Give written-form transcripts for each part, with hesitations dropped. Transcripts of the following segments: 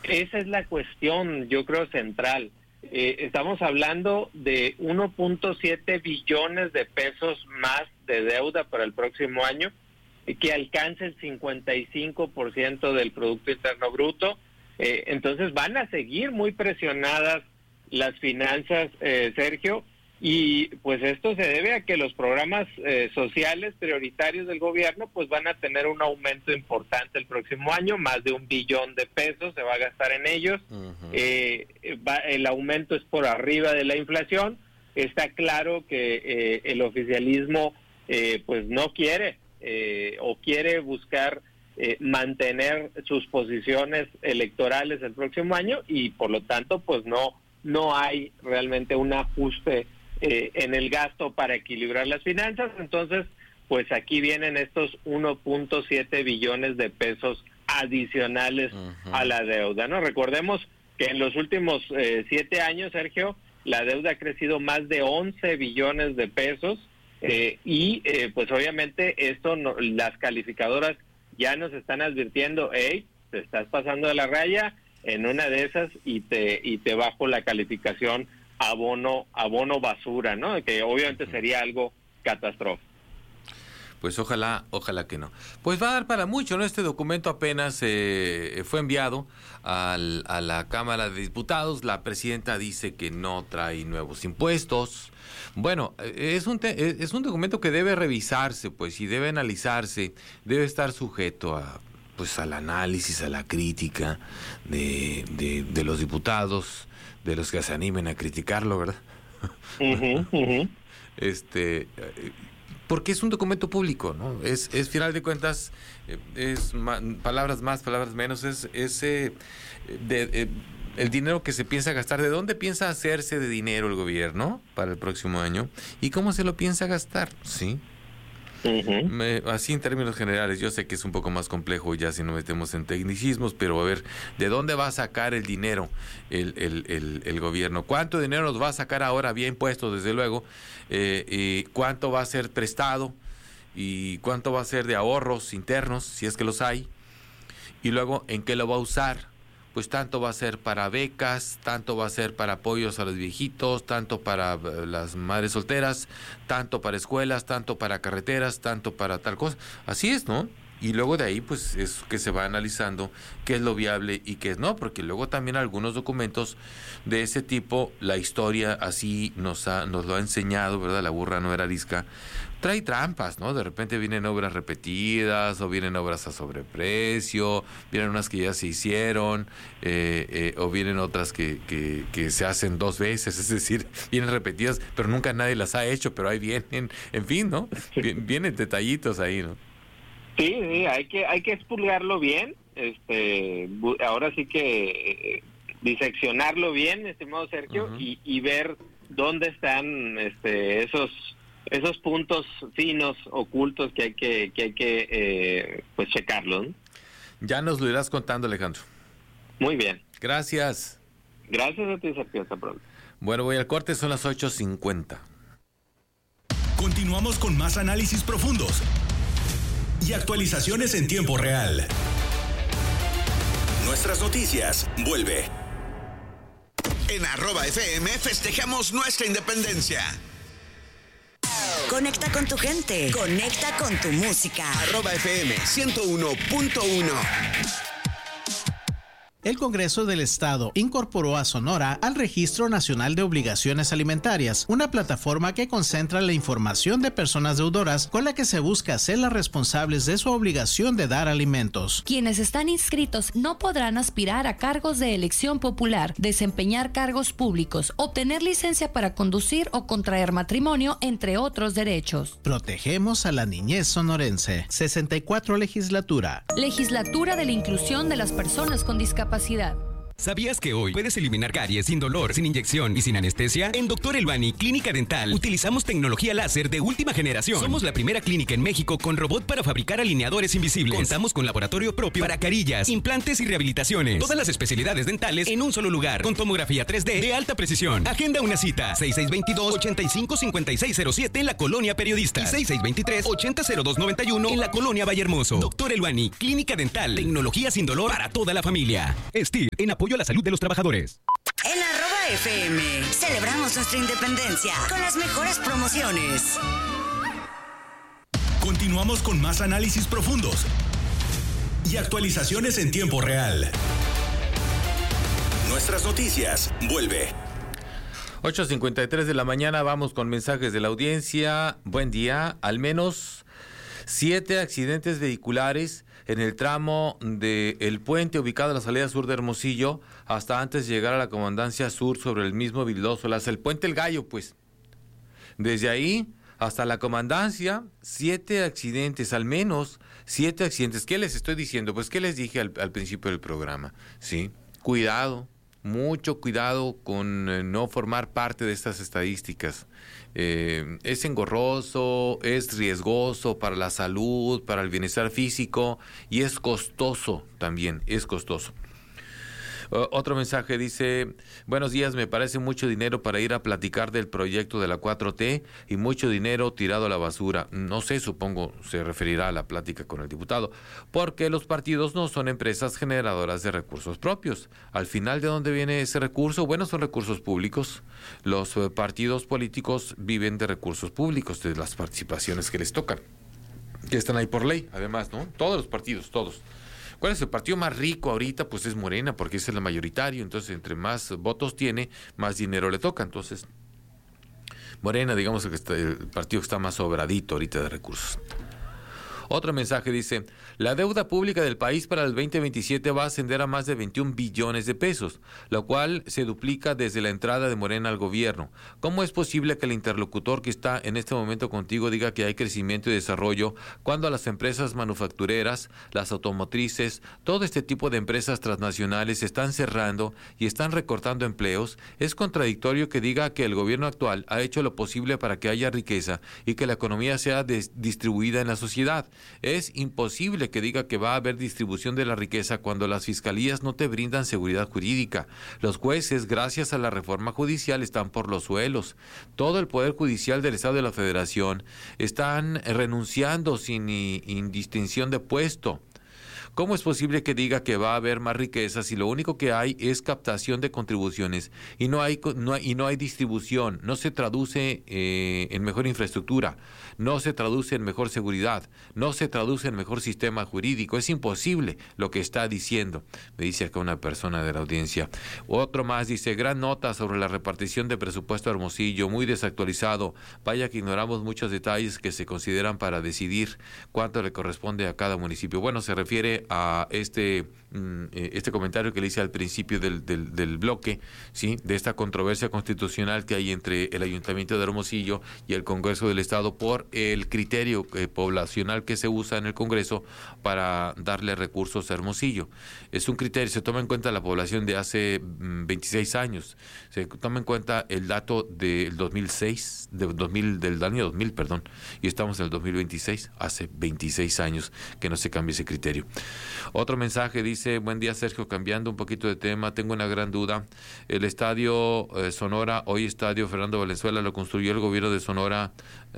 Esa es la cuestión, yo creo, central. Estamos hablando de 1.7 billones de pesos más de deuda para el próximo año, que alcance el 55% del Producto Interno Bruto. Entonces van a seguir muy presionadas las finanzas, Sergio, y pues esto se debe a que los programas sociales prioritarios del gobierno pues van a tener un aumento importante el próximo año, más de 1 billón de pesos se va a gastar en ellos. El aumento es por arriba de la inflación. Está claro que el oficialismo pues no quiere o quiere buscar mantener sus posiciones electorales el próximo año, y por lo tanto pues no hay realmente un ajuste en el gasto para equilibrar las finanzas. Entonces pues aquí vienen estos 1.7 billones de pesos adicionales a la deuda, ¿no? Recordemos que en los últimos 7 años, Sergio, la deuda ha crecido más de 11 billones de pesos, y pues obviamente esto las calificadoras ya nos están advirtiendo: hey, te estás pasando de la raya, en una de esas y te bajo la calificación abono basura, ¿no? Que obviamente sería algo catastrófico. Pues ojalá que no. Pues va a dar para mucho, ¿no? Este documento apenas fue enviado a la Cámara de Diputados. La presidenta dice que no trae nuevos impuestos. Bueno, es un documento que debe revisarse, pues, y debe analizarse, debe estar sujeto al análisis, a la crítica de los diputados, de los que se animen a criticarlo, ¿verdad? Porque es un documento público, ¿no? Es final de cuentas, palabras más, palabras menos, el dinero que se piensa gastar. ¿De dónde piensa hacerse de dinero el gobierno para el próximo año? ¿Y cómo se lo piensa gastar? ¿Sí? Así en términos generales, yo sé que es un poco más complejo ya si no metemos en tecnicismos, pero a ver, ¿de dónde va a sacar el dinero el gobierno? ¿Cuánto dinero nos va a sacar ahora vía impuestos, desde luego? Y ¿cuánto va a ser prestado? ¿Y cuánto va a ser de ahorros internos, si es que los hay? Y luego, ¿en qué lo va a usar? Pues tanto va a ser para becas, tanto va a ser para apoyos a los viejitos, tanto para las madres solteras, tanto para escuelas, tanto para carreteras, tanto para tal cosa. Así es, ¿no? Y luego de ahí, pues, es que se va analizando qué es lo viable y qué es no, porque luego también algunos documentos de ese tipo, la historia así nos lo ha enseñado, ¿verdad? La burra no era arisca. Trae trampas, ¿no? De repente vienen obras repetidas, o vienen obras a sobreprecio, vienen unas que ya se hicieron, o vienen otras que se hacen 2 veces, es decir, vienen repetidas, pero nunca nadie las ha hecho, pero ahí vienen, en fin, ¿no? Vienen detallitos ahí, ¿no? Sí, hay que expurgarlo bien, ahora sí que diseccionarlo bien, estimado Sergio, y ver dónde están esos puntos finos, ocultos que hay que pues checarlos, ¿no? Ya nos lo irás contando, Alejandro. Muy bien. Gracias. Gracias a ti, Sergio. Hasta pronto. Bueno, voy al corte, son las 8:50. Continuamos con más análisis profundos y actualizaciones en tiempo real. Nuestras noticias, vuelve. En @FM festejamos nuestra independencia. Conecta con tu gente, conecta con tu música. @FM 101.1. El Congreso del Estado incorporó a Sonora al Registro Nacional de Obligaciones Alimentarias, una plataforma que concentra la información de personas deudoras con la que se busca hacerlas responsables de su obligación de dar alimentos. Quienes están inscritos no podrán aspirar a cargos de elección popular, desempeñar cargos públicos, obtener licencia para conducir o contraer matrimonio, entre otros derechos. Protegemos a la niñez sonorense. 64 Legislatura. Legislatura de la Inclusión de las Personas con Discapacidad. ¿Sabías que hoy puedes eliminar caries sin dolor, sin inyección y sin anestesia? En Dr. Elbani Clínica Dental utilizamos tecnología láser de última generación. Somos la primera clínica en México con robot para fabricar alineadores invisibles. Contamos con laboratorio propio para carillas, implantes y rehabilitaciones. Todas las especialidades dentales en un solo lugar, con tomografía 3D de alta precisión. Agenda una cita, 6622-855607 en la Colonia Periodista y 6623-800291 en la Colonia Vallehermoso. Dr. Elbani Clínica Dental, tecnología sin dolor para toda la familia. STIR, en apoyo a la salud de los trabajadores. En @FM celebramos nuestra independencia con las mejores promociones. Continuamos con más análisis profundos y actualizaciones en tiempo real. Nuestras noticias, vuelve. 8:53 de la mañana, vamos con mensajes de la audiencia. Buen día. Al menos 7 accidentes vehiculares en el tramo del puente ubicado en la salida sur de Hermosillo hasta antes de llegar a la Comandancia Sur sobre el mismo Vildoso Laza, el puente El Gallo, pues. Desde ahí hasta la Comandancia, 7 accidentes, al menos 7 accidentes. ¿Qué les estoy diciendo? Pues, ¿qué les dije al principio del programa? Sí, cuidado. Mucho cuidado con no formar parte de estas estadísticas. Es engorroso, es riesgoso para la salud, para el bienestar físico y es costoso también, es costoso. Otro mensaje dice: buenos días, me parece mucho dinero para ir a platicar del proyecto de la 4T y mucho dinero tirado a la basura. No sé, supongo se referirá a la plática con el diputado, porque los partidos no son empresas generadoras de recursos propios. Al final, ¿de dónde viene ese recurso? Bueno, son recursos públicos. Los partidos políticos viven de recursos públicos, de las participaciones que les tocan, que están ahí por ley, además, ¿no? Todos los partidos, todos. ¿Cuál es el partido más rico ahorita? Pues es Morena, porque es el mayoritario. Entonces, entre más votos tiene, más dinero le toca. Entonces, Morena, digamos que el partido que está más sobradito ahorita de recursos. Otro mensaje dice: la deuda pública del país para el 2027 va a ascender a más de 21 billones de pesos, lo cual se duplica desde la entrada de Morena al gobierno. ¿Cómo es posible que el interlocutor que está en este momento contigo diga que hay crecimiento y desarrollo cuando las empresas manufactureras, las automotrices, todo este tipo de empresas transnacionales están cerrando y están recortando empleos? Es contradictorio que diga que el gobierno actual ha hecho lo posible para que haya riqueza y que la economía sea distribuida en la sociedad. Es imposible que diga que va a haber distribución de la riqueza cuando las fiscalías no te brindan seguridad jurídica. Los jueces, gracias a la reforma judicial, están por los suelos. Todo el Poder Judicial del Estado de la Federación están renunciando sin distinción de puesto. ¿Cómo es posible que diga que va a haber más riqueza si lo único que hay es captación de contribuciones y no hay distribución? No se traduce en mejor infraestructura, no se traduce en mejor seguridad, no se traduce en mejor sistema jurídico. Es imposible lo que está diciendo, me dice acá una persona de la audiencia. Otro más dice: gran nota sobre la repartición de presupuesto a Hermosillo, muy desactualizado. Vaya que ignoramos muchos detalles que se consideran para decidir cuánto le corresponde a cada municipio. Bueno, se refiere a este comentario que le hice al principio del bloque, ¿sí?, de esta controversia constitucional que hay entre el Ayuntamiento de Hermosillo y el Congreso del Estado por el criterio poblacional que se usa en el Congreso para darle recursos a Hermosillo. Es un criterio, se toma en cuenta la población de hace 26 años, se toma en cuenta el dato del 2006, del año 2000, perdón, y estamos en el 2026, hace 26 años que no se cambia ese criterio. Otro mensaje dice: buen día, Sergio, cambiando un poquito de tema, tengo una gran duda. El estadio Sonora, hoy estadio Fernando Valenzuela, lo construyó el gobierno de Sonora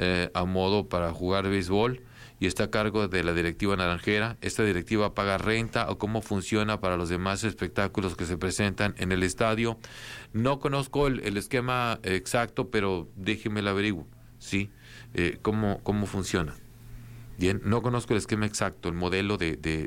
a modo para jugar béisbol y está a cargo de la directiva naranjera. ¿Esta directiva paga renta o cómo funciona para los demás espectáculos que se presentan en el estadio? No conozco el esquema exacto, pero déjeme el averiguo, ¿sí? ¿Cómo funciona? Bien, no conozco el esquema exacto, el modelo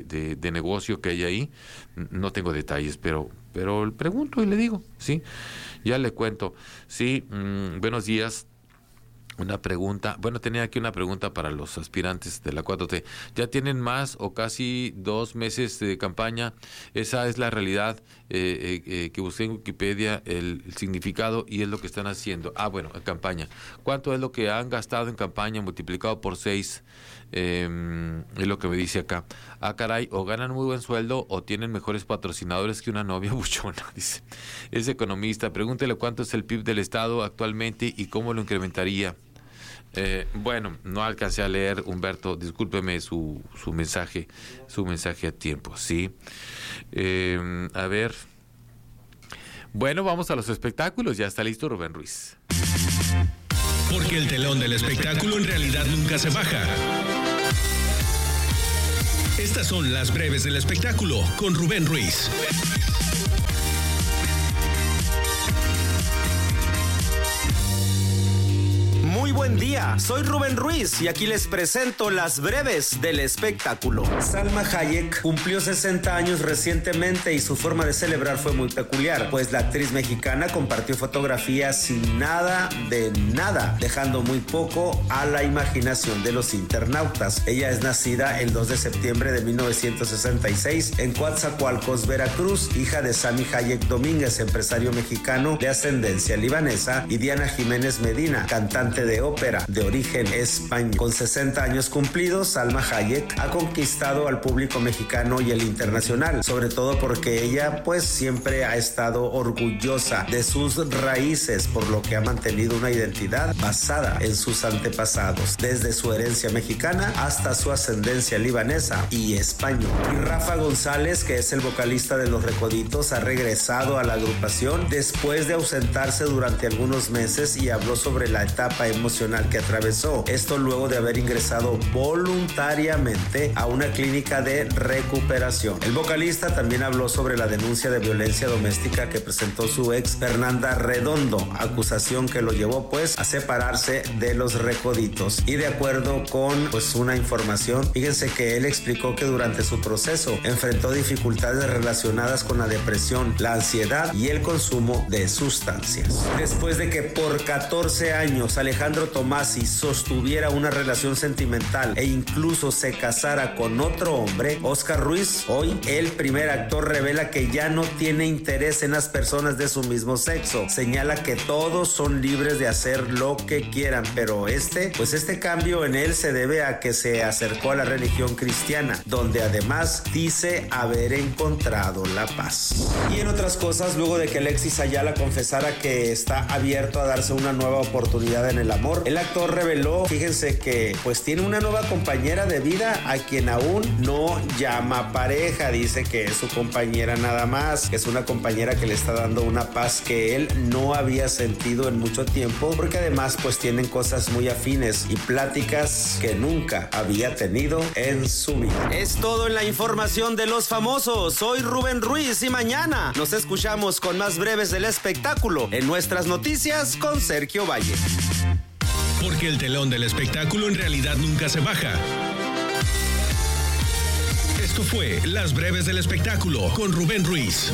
de negocio que hay ahí, no tengo detalles, pero pregunto y le digo, ¿sí? Ya le cuento. Sí, buenos días. Una pregunta, bueno, tenía aquí una pregunta para los aspirantes de la 4T. ¿Ya tienen más o casi 2 meses de campaña? Esa es la realidad que busqué en Wikipedia, el significado, y es lo que están haciendo. Bueno, en campaña. ¿Cuánto es lo que han gastado en campaña multiplicado por 6? Es lo que me dice acá. Caray, o ganan muy buen sueldo o tienen mejores patrocinadores que una novia buchona, dice. Es economista, pregúntele cuánto es el PIB del Estado actualmente y cómo lo incrementaría. Bueno, no alcancé a leer, Humberto, discúlpeme su mensaje a tiempo, ¿sí? A ver. Bueno, vamos a los espectáculos, ya está listo Rubén Ruiz. Porque el telón del espectáculo en realidad nunca se baja. Estas son las breves del espectáculo con Rubén Ruiz. Muy buen día, soy Rubén Ruiz y aquí les presento las breves del espectáculo. Salma Hayek cumplió 60 años recientemente y su forma de celebrar fue muy peculiar, pues la actriz mexicana compartió fotografías sin nada de nada, dejando muy poco a la imaginación de los internautas. Ella es nacida el 2 de septiembre de 1966 en Coatzacoalcos, Veracruz, hija de Sammy Hayek Domínguez, empresario mexicano de ascendencia libanesa, y Diana Jiménez Medina, cantante de ópera de origen español. Con 60 años cumplidos, Salma Hayek ha conquistado al público mexicano y el internacional, sobre todo porque ella pues siempre ha estado orgullosa de sus raíces, por lo que ha mantenido una identidad basada en sus antepasados, desde su herencia mexicana hasta su ascendencia libanesa y española. Y Rafa González, que es el vocalista de Los Recoditos, ha regresado a la agrupación después de ausentarse durante algunos meses y habló sobre la etapa emocional que atravesó. Esto luego de haber ingresado voluntariamente a una clínica de recuperación. El vocalista también habló sobre la denuncia de violencia doméstica que presentó su ex Fernanda Redondo, acusación que lo llevó pues a separarse de Los Recoditos. Y de acuerdo con pues una información, fíjense que él explicó que durante su proceso enfrentó dificultades relacionadas con la depresión, la ansiedad y el consumo de sustancias. Después de que por 14 años Alejandro Tommasi sostuviera una relación sentimental e incluso se casara con otro hombre, Oscar Ruiz, hoy el primer actor, revela que ya no tiene interés en las personas de su mismo sexo. Señala que todos son libres de hacer lo que quieran, pero este cambio en él se debe a que se acercó a la religión cristiana, donde además dice haber encontrado la paz. Y en otras cosas, luego de que Alexis Ayala confesara que está abierto a darse una nueva oportunidad en el amor, el actor reveló, fíjense que pues tiene una nueva compañera de vida a quien aún no llama pareja. Dice que es su compañera nada más, que es una compañera que le está dando una paz que él no había sentido en mucho tiempo, porque además pues tienen cosas muy afines y pláticas que nunca había tenido en su vida. Es todo en la información de los famosos. Soy Rubén Ruiz y mañana nos escuchamos con más breves del espectáculo en nuestras noticias con Sergio Valle. Porque el telón del espectáculo en realidad nunca se baja. Esto fue Las Breves del Espectáculo con Rubén Ruiz.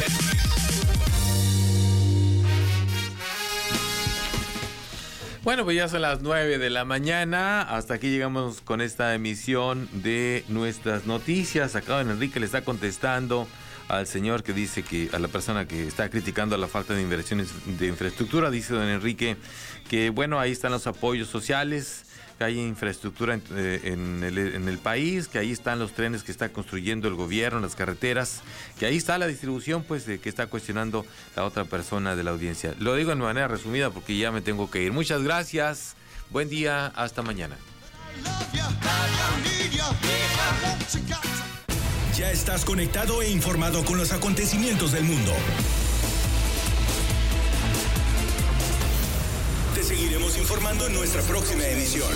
Bueno, pues ya son las 9 de la mañana. Hasta aquí llegamos con esta emisión de nuestras noticias. Acá don Enrique le está contestando al señor que dice que, a la persona que está criticando la falta de inversiones de infraestructura. Dice don Enrique que, bueno, ahí están los apoyos sociales, que hay infraestructura en el país, que ahí están los trenes que está construyendo el gobierno, las carreteras, que ahí está la distribución, pues, que está cuestionando la otra persona de la audiencia. Lo digo de manera resumida porque ya me tengo que ir. Muchas gracias, buen día, hasta mañana. Ya estás conectado e informado con los acontecimientos del mundo. Te seguiremos informando en nuestra próxima emisión.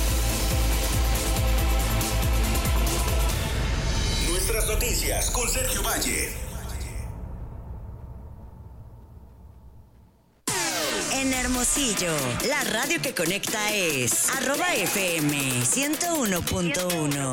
Nuestras noticias con Sergio Valle. En Hermosillo, la radio que conecta es @FM 101.1.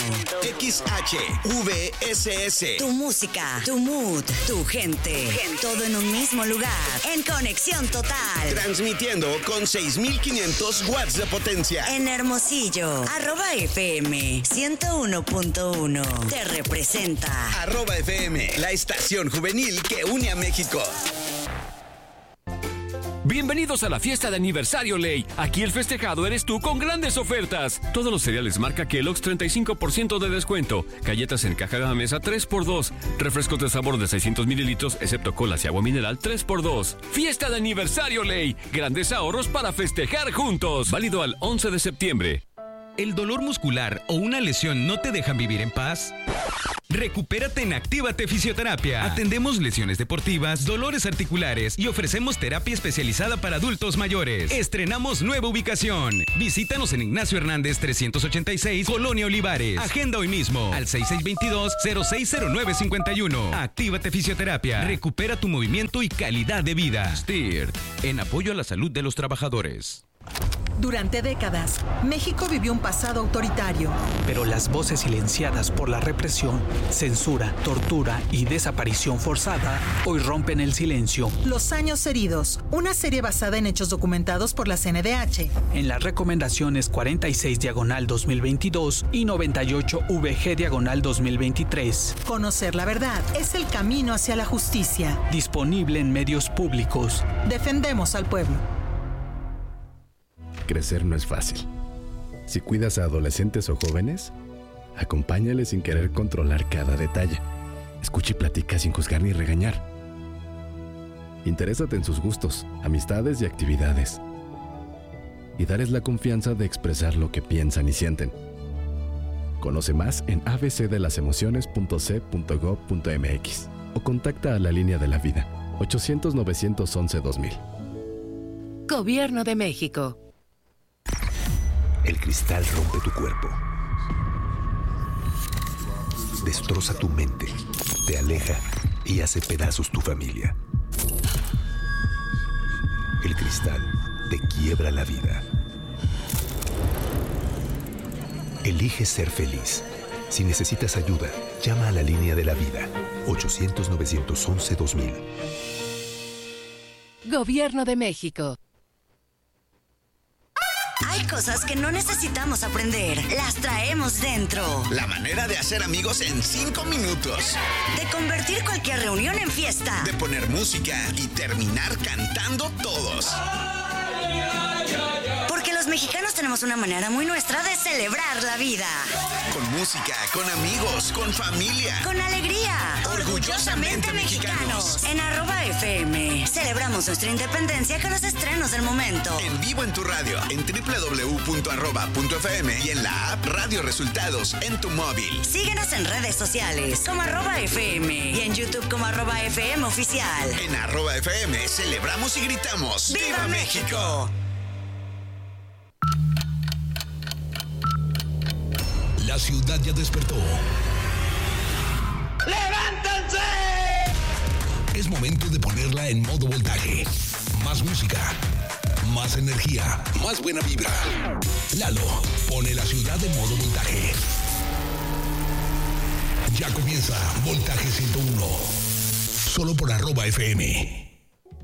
XHVSS. Tu música, tu mood, tu gente. Todo en un mismo lugar. En conexión total. Transmitiendo con 6,500 watts de potencia. En Hermosillo, @FM 101.1. Te representa. @FM, la estación juvenil que une a México. Bienvenidos a la fiesta de aniversario Ley. Aquí el festejado eres tú con grandes ofertas. Todos los cereales marca Kellogg's 35% de descuento. Galletas en caja de mesa 3x2. Refrescos de sabor de 600 mililitros, excepto colas y agua mineral 3x2. Fiesta de aniversario Ley. Grandes ahorros para festejar juntos. Válido al 11 de septiembre. ¿El dolor muscular o una lesión no te dejan vivir en paz? Recupérate en Actívate Fisioterapia. Atendemos lesiones deportivas, dolores articulares y ofrecemos terapia especializada para adultos mayores. Estrenamos nueva ubicación. Visítanos en Ignacio Hernández 386, Colonia Olivares. Agenda hoy mismo al 6622-060951. Actívate Fisioterapia. Recupera tu movimiento y calidad de vida. STIRT, en apoyo a la salud de los trabajadores. Durante décadas, México vivió un pasado autoritario. Pero las voces silenciadas por la represión, censura, tortura y desaparición forzada hoy rompen el silencio. Los años heridos, una serie basada en hechos documentados por la CNDH. En las recomendaciones 46/2022 y 98VG/2023. Conocer la verdad es el camino hacia la justicia. Disponible en medios públicos. Defendemos al pueblo. Crecer no es fácil. Si cuidas a adolescentes o jóvenes, acompáñales sin querer controlar cada detalle. Escucha y platica sin juzgar ni regañar. Interésate en sus gustos, amistades y actividades. Y darles la confianza de expresar lo que piensan y sienten. Conoce más en abcdelasemociones.c.gov.mx o contacta a la Línea de la Vida, 800-911-2000. Gobierno de México. El cristal rompe tu cuerpo. Destroza tu mente, te aleja y hace pedazos tu familia. El cristal te quiebra la vida. Elige ser feliz. Si necesitas ayuda, llama a la Línea de la Vida, 800-911-2000. Gobierno de México. Hay cosas que no necesitamos aprender, las traemos dentro. La manera de hacer amigos en 5 minutos. De convertir cualquier reunión en fiesta. De poner música y terminar cantando todos. Porque los mexicanos tenemos una manera muy nuestra de celebrar la vida. Con música, con amigos, con familia. Con alegría. Orgullosamente mexicanos. En @FM celebramos nuestra independencia con los estrenos del momento. En vivo en tu radio, en www.arroba.fm y en la app Radio Resultados en tu móvil. Síguenos en redes sociales como @FM y en YouTube como @FM Oficial. En @FM celebramos y gritamos ¡Viva México! La ciudad ya despertó. ¡Levántense! Es momento de ponerla en modo voltaje. Más música, más energía, más buena vibra. Lalo pone la ciudad en modo voltaje. Ya comienza Voltaje 101. Solo por @FM.